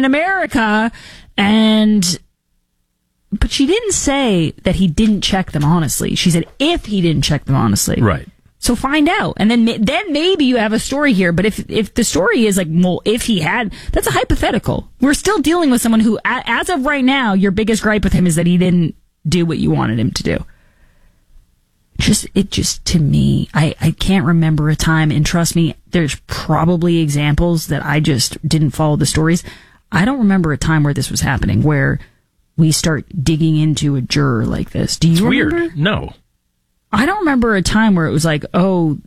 in America. But she didn't say that he didn't check them honestly. She said if he didn't check them honestly. Right. So find out. And then maybe you have a story here. But if the story is like, well, if he had, that's a hypothetical. We're still dealing with someone who, as of right now, your biggest gripe with him is that he didn't do what you wanted him to do. To me, I can't remember a time, and trust me, there's probably examples that I just didn't follow the stories. I don't remember a time where this was happening, where we start digging into a juror like this. Do you remember? Weird. No. I don't remember a time where it was like, and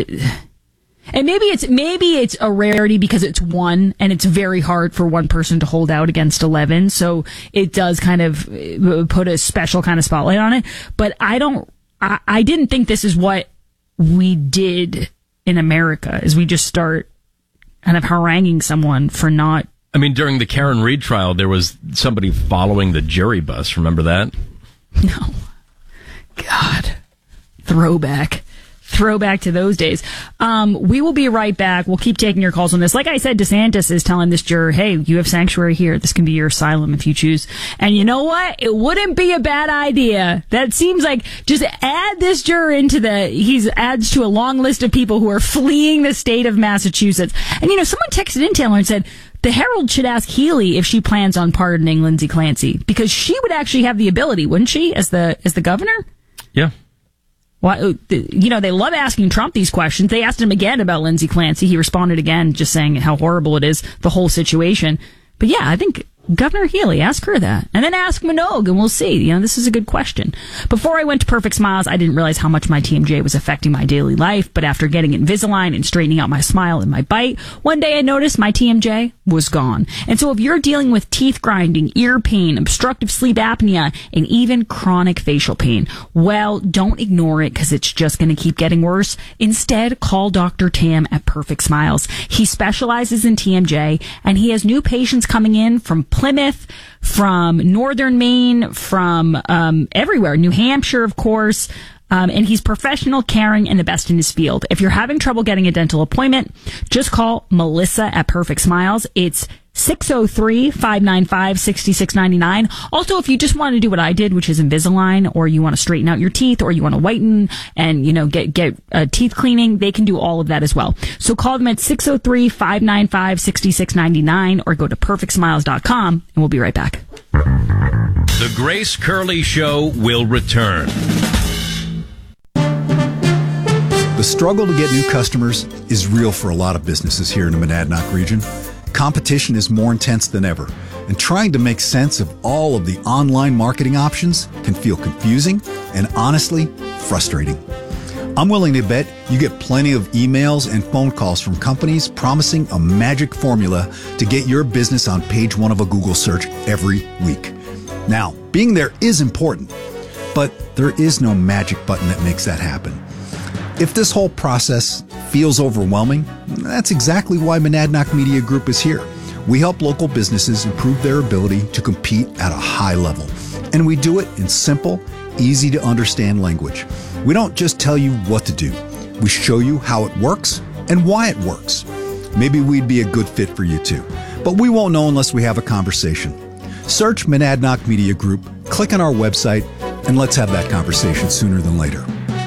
maybe it's a rarity because it's one, and it's very hard for one person to hold out against 11. So it does kind of put a special kind of spotlight on it. But I didn't think this is what we did in America, is we just start kind of haranguing someone for not. I mean, during the Karen Reed trial, there was somebody following the jury bus. Remember that? No. God. Throwback to those days. We will be right back. We'll keep taking your calls on this. Like I said, DeSantis is telling this juror, hey, you have sanctuary here. This can be your asylum if you choose. And you know what? It wouldn't be a bad idea. That seems like, just add this juror into adds to a long list of people who are fleeing the state of Massachusetts. And someone texted in, Taylor, and said, the Herald should ask Healy if she plans on pardoning Lindsay Clancy, because she would actually have the ability, wouldn't she, as the governor? Yeah. Well, they love asking Trump these questions. They asked him again about Lindsay Clancy. He responded again, just saying how horrible it is, the whole situation. But yeah, I think Governor Healy, ask her that. And then ask Minogue, and we'll see. This is a good question. Before I went to Perfect Smiles, I didn't realize how much my TMJ was affecting my daily life. But after getting Invisalign and straightening out my smile and my bite, one day I noticed my TMJ was gone. And so if you're dealing with teeth grinding, ear pain, obstructive sleep apnea, and even chronic facial pain, well, don't ignore it, because it's just going to keep getting worse. Instead, call Dr. Tam at Perfect Smiles. He specializes in TMJ, and he has new patients coming in from Plymouth, from northern Maine, from everywhere, New Hampshire, of course. And he's professional, caring, and the best in his field. If you're having trouble getting a dental appointment, just call Melissa at Perfect Smiles. It's 603-595-6699. Also, if you just want to do what I did, which is Invisalign, or you want to straighten out your teeth, or you want to whiten and, get teeth cleaning, they can do all of that as well. So call them at 603-595-6699 or go to perfectsmiles.com, and we'll be right back. The Grace Curley Show will return. The struggle to get new customers is real for a lot of businesses here in the Monadnock region. Competition is more intense than ever, and trying to make sense of all of the online marketing options can feel confusing and honestly frustrating. I'm willing to bet you get plenty of emails and phone calls from companies promising a magic formula to get your business on page one of a Google search every week. Now, being there is important, but there is no magic button that makes that happen. If this whole process feels overwhelming, that's exactly why Monadnock Media Group is here. We help local businesses improve their ability to compete at a high level. And we do it in simple, easy to understand language. We don't just tell you what to do. We show you how it works and why it works. Maybe we'd be a good fit for you too, but we won't know unless we have a conversation. Search Monadnock Media Group, click on our website, and let's have that conversation sooner than later.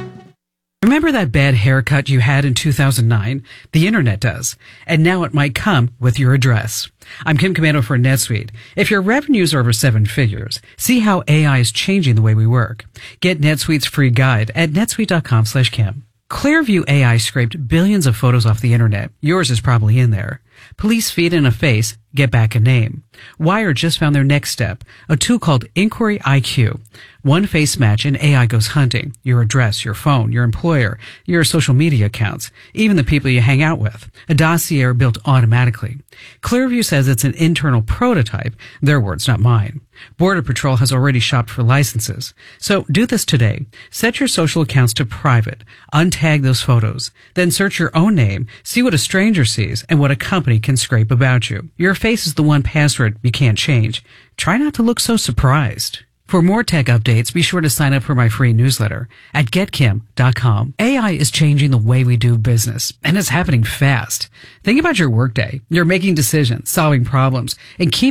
Remember that bad haircut you had in 2009? The internet does. And now it might come with your address. I'm Kim Commando for NetSuite. If your revenues are over 7 figures, see how AI is changing the way we work. Get NetSuite's free guide at netsuite.com/Kim. Clearview AI scraped billions of photos off the internet. Yours is probably in there. Police feed in a face, get back a name. Wired just found their next step, a tool called Inquiry IQ. One face match and AI goes hunting. Your address, your phone, your employer, your social media accounts, even the people you hang out with. A dossier built automatically. Clearview says it's an internal prototype. Their words, not mine. Border Patrol has already shopped for licenses. So do this today. Set your social accounts to private. Untag those photos. Then search your own name, see what a stranger sees, and what a company can scrape about you. Your face is the one password you can't change. Try not to look so surprised. For more tech updates, be sure to sign up for my free newsletter at getkim.com. AI is changing the way we do business, and it's happening fast. Think about your workday. You're making decisions, solving problems, and keep